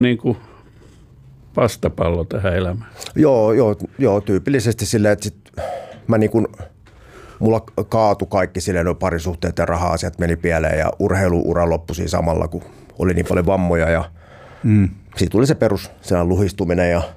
niin kuin vastapallo tähän elämään? Joo, tyypillisesti silleen, että mä niin kuin, mulla kaatui kaikki silleen, nuo parisuhteet ja raha-asiat meni pieleen ja urheiluura loppui siinä samalla, kun oli niin paljon vammoja ja siitä tuli se perus sellainen luhistuminen ja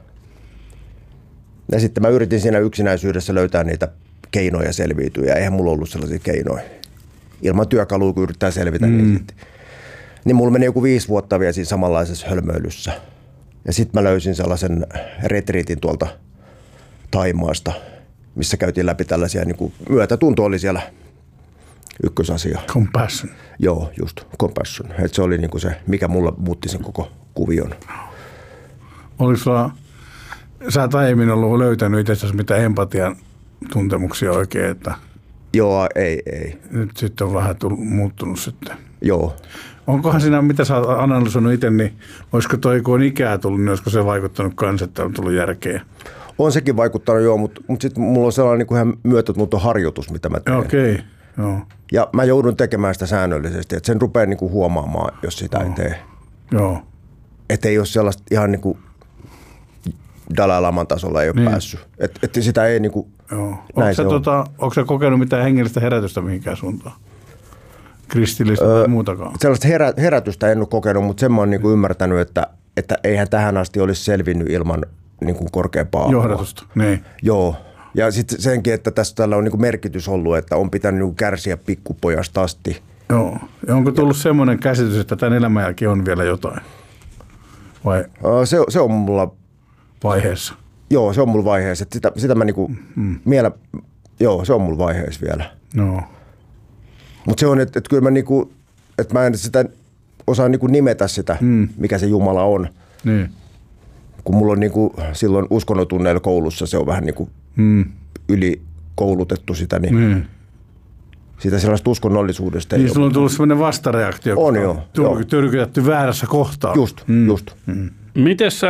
sitten mä yritin siinä yksinäisyydessä löytää niitä keinoja selviytyä ja eihän mulla ollut sellaisia keinoja. Ilman työkaluja, kun yrittää selvitä, niin mulla meni joku 5 vuotta vielä siinä samanlaisessa hölmöilyssä. Ja sitten mä löysin sellaisen retriitin tuolta Thaimaasta, missä käytiin läpi tällaisia, niin kuin myötätunto oli siellä ykkösasia. Compassion. Joo, just compassion. Et se oli niin kuin se, mikä mulla muutti sen koko kuvion. Oliko sulla, sä et aiemmin ollut löytänyt itsestäsi mitään empatian tuntemuksia oikein, että... Joo, ei. Nyt sitten on vähän muuttunut sitten. Joo. Onkohan siinä, mitä sä oot analysoinut itse, niin olisiko toi, kun on ikää tullut, niin olisiko se vaikuttanut kanssa, että on tullut järkeä? On sekin vaikuttanut, joo, mutta sitten mulla on sellainen niin kuin ihan myötätunto harjoitus, mitä mä teen. Okei, joo. Ja mä joudun tekemään sitä säännöllisesti, että sen rupeaa niin kuin huomaamaan, jos sitä ei tee. Joo. Että ei ole sellaista ihan niin kuin Dalai Laman tasolla ei ole päässyt. Että sitä ei niin kuin, näin se on. Onko sä kokenut mitään hengellistä herätystä mihinkään suuntaan? Kristillistä tai muutakaan? Sellaista herätystä en ole kokenut, mutta sen mä oon niin kuin ymmärtänyt, että eihän tähän asti olisi selvinnyt ilman niin kuin korkeampaa johdatusta. Niin. Joo. Ja sitten senkin, että tällä on niin kuin merkitys ollut, että on pitänyt niin kuin kärsiä pikkupojasta asti. Joo. Ja onko tullut semmoinen käsitys, että tämän elämän jälkeen on vielä jotain? Vai? Se on mulla... Vaiheessa? Joo, se on mulla vaiheessa. Sitä mä niinku joo, se on mulla vaiheessa vielä. No. Mutta se on, että kyllä mä niinku, että mä en sitä osaa niinku nimetä sitä, mikä se Jumala on. Niin. Kun mulla on niinku silloin uskonnotunneilla koulussa, se on vähän niinku ylikoulutettu sitä, niin siitä sellaista uskonnollisuudesta. Niin sulla on tullut sellainen vastareaktio. On joo. Tyrkytetty väärässä kohtaa. Just. Miten sä,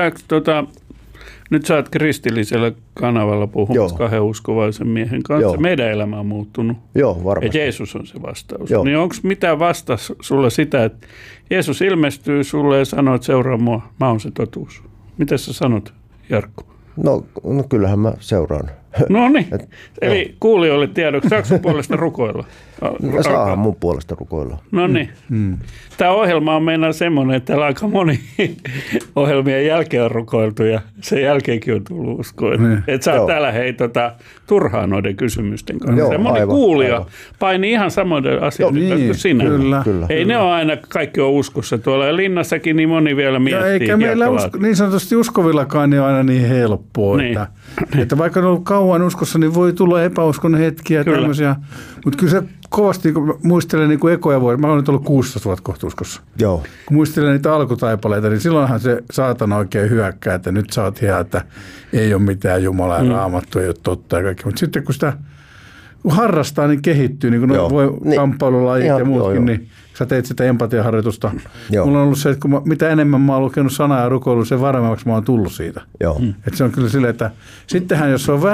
nyt sä oot kristillisellä kanavalla puhumassa 2 uskovaisen miehen kanssa. Joo. Meidän elämä on muuttunut. Joo, varmasti. Ja Jeesus on se vastaus. Joo. Niin onko mitään vastas sulle sitä, että Jeesus ilmestyy sulle ja sanoo, että seuraa mua, mä oon se totuus. Mitä sä sanot, Jarkko? No kyllähän mä seuraan. No niin, eli kuulijoille tiedoksi, saako sun puolesta rukoilla? Saahan mun puolesta rukoilla. No niin. Tämä ohjelma on meinaa semmoinen, että täällä aika moni ohjelmien jälkeen on rukoiltu ja sen jälkeenkin on tullut uskoa. Että sä oot täällä turhaan noiden kysymysten kanssa. Joo, moni kuulija paini ihan samoiden asioiden kanssa kuin sinä. Kyllä. Ei ne ole aina, kaikki on uskossa tuolla. Ja linnassakin niin moni vielä miettii. Eikä meillä niin sanotusti uskovillakaan niin aina niin helppoa. Niin. Että vaikka on ollut kauan uskossa, niin voi tulla epäuskon hetkiä ja tämmöisiä. Mutta kyllä se kovasti, kun muistelen niin kuin ekoja vuosia, mä olen nyt ollut 16 vuotta kohta uskossa. Joo. Kun muistelen niitä alkutaipaleita, niin silloinhan se saatana oikein hyökkää, että nyt sä oot ihan, että ei ole mitään Jumalaa ja Raamattu, ei ole totta ja kaikki. Mutta sitten kun sitä harrastaa, niin kehittyy, niin kuin voi kamppailulajit ja muutkin, niin sä teet sitä empatiaharjoitusta. Mulla on ollut se, että mitä enemmän mä oon lukenut sanaa ja rukoillut, sen varmemmaksi mä oon tullut siitä. Että se on kyllä silleen, että sittenhän jos se on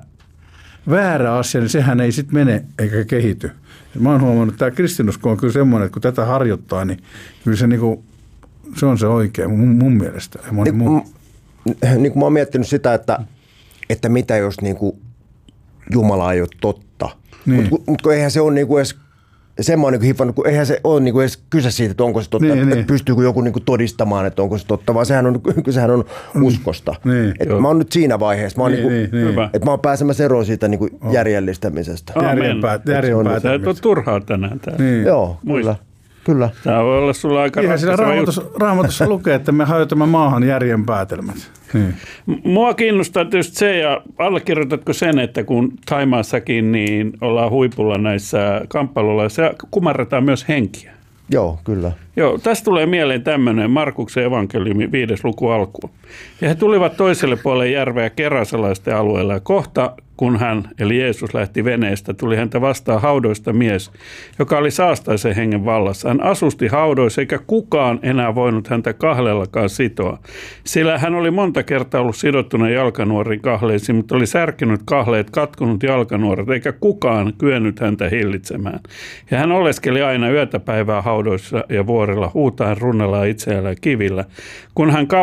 väärä asia, niin sehän ei sitten mene eikä kehity. Mä oon huomannut, että tämä kristinusko on kyllä semmoinen, että kun tätä harjoittaa, niin kyllä se, niinku, se on se oikea mun mielestä. Niin kuin mä oon miettinyt sitä, että mitä jos niinku Jumala ei ole totta. Niin. Mutta eihän se ole niinku edes semmoinen hifannut, kun eihän se ole niinku edes kyse siitä, että onko se totta, että pystyykö joku niinku todistamaan, että onko se totta, vaan sehän on uskosta. Että mä oon nyt siinä vaiheessa, mä oon että mä oon pääsemässä eroon siitä niinku järjellistämisestä. Järjenpäätelmisestä. Et ole turhaa tänään täällä. Joo, kyllä. Tämä voi olla sulla aika Raamatussa lukee, että me hajotamme maahan järjen päätelmät. Mua kiinnostaa tietysti se, ja allekirjoitatko sen, että kun Thaimaassakin niin ollaan huipulla näissä kamppailuilla, se kumarretaan myös henkiä. Joo, kyllä. Joo, tästä tulee mieleen tämmöinen Markuksen evankeliumi 5. luku alkuun. Ja he tulivat toiselle puolelle järveä kerasalaisten alueella, ja kohta kun hän, eli Jeesus, lähti veneestä, tuli häntä vastaan haudoista mies, joka oli saastaisen hengen vallassa. Hän asusti haudoissa, eikä kukaan enää voinut häntä kahleellakaan sitoa. Sillä hän oli monta kertaa ollut sidottuna jalkanuorin kahleisiin, mutta oli särkinyt kahleet, katkonut jalkanuoret, eikä kukaan kyennyt häntä hillitsemään. Ja hän oleskeli aina yötä päivää haudoissa ja vuorissa vuorilla huutaen, runnellaan itseään kivillä. Kun hän